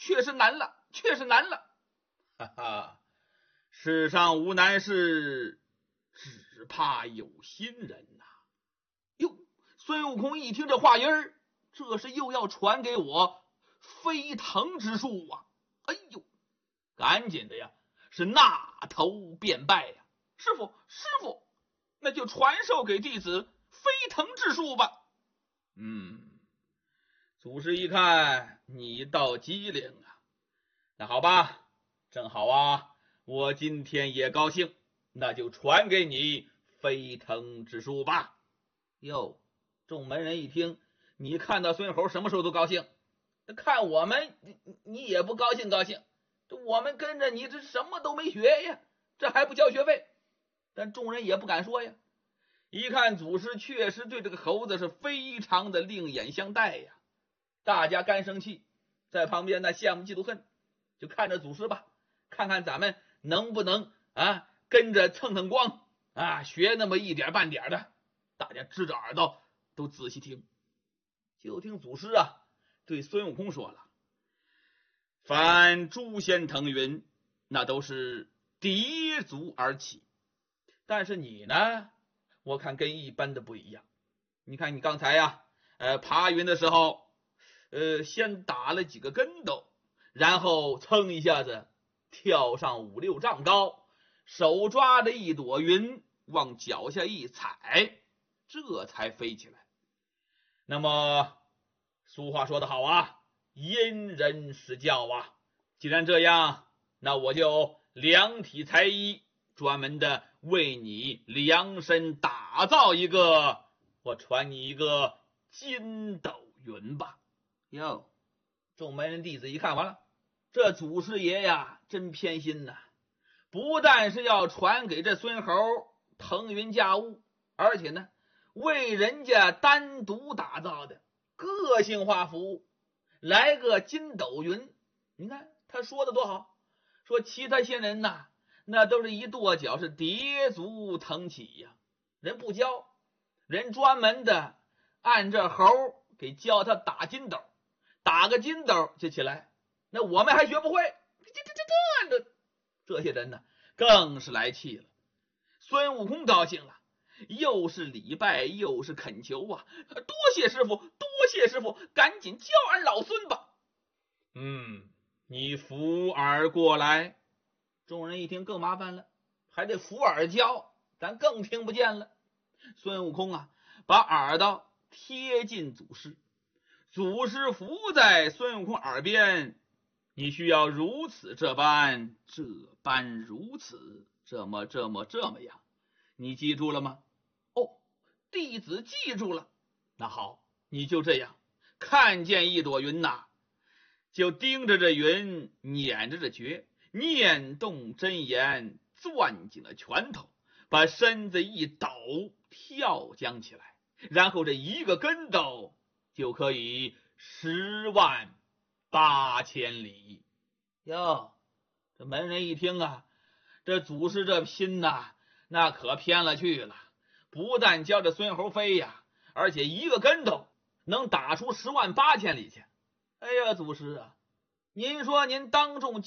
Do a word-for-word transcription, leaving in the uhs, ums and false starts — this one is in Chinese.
确实难了，确实难了。 哈哈，世上无难事，只怕有心人呐、啊。 哟，孙悟空一听这话音儿，这是又要传给我飞腾之术啊！哎呦，赶紧的呀，是纳头便拜呀！师傅，师傅，那就传授给弟子飞腾之术吧。 嗯，祖师一看你倒机灵啊，那好吧，正好啊，我今天也高兴，那就传给你飞腾之术吧。 哟，众门人一听，你看到孙猴什么时候都高兴，看我们你你也不高兴高兴，我们跟着你这什么都没学呀，这还不交学费？但众人也不敢说呀。一看祖师确实对这个猴子是非常的另眼相待呀，大家干生气，在旁边呢羡慕嫉妒恨，就看着祖师吧，看看咱们能不能啊跟着蹭蹭光啊，学那么一点半点的。大家支着耳朵都仔细听，就听祖师啊对孙悟空说了： 凡诛仙腾云，那都是叠足而起， 但是你呢，我看跟一般的不一样。你看你刚才呀，呃，爬云的时候，呃，先打了几个跟斗，然后噌一下子跳上五六丈高，手抓着一朵云往脚下一踩，这才飞起来。那么俗话说得好啊，因人施教啊。既然这样，那我就量体裁衣，专门的为你量身打造一个，我传你一个筋斗云吧。哟，众门人弟子一看，完了，这祖师爷呀真偏心呐、啊！不但是要传给这孙猴腾云驾雾，而且呢为人家单独打造的个性化服务，来个筋斗云。你看他说的多好，说其他些人呐，那都是一跺脚是叠足腾起呀，人不教，人专门的按这猴给教他打筋斗，打个筋斗就起来。那我们还学不会，这这这这这些人呢更是来气了。孙悟空高兴了，又是礼拜又是恳求啊，多谢师傅，多谢师傅，赶紧教俺老孙吧。 嗯，你扶耳过来。 众人一听更麻烦了，还得扶耳教，咱更听不见了。孙悟空啊，把耳朵贴近祖师，祖师伏在孙悟空耳边，你需要如此这般，这般如此，这么这么这么样，你记住了吗？哦，弟子记住了。那好，你就这样，看见一朵云呐，就盯着这云，捻着这诀，念动真言，攥紧了拳头，把身子一抖，跳将起来，然后这一个跟斗就可以十万八千里。哟，这门人一听啊，这祖师这心呐，那可偏了去了，不但教着孙猴飞呀，而且一个跟斗能打出十万八千里去。哎呀，祖师啊，您说您当众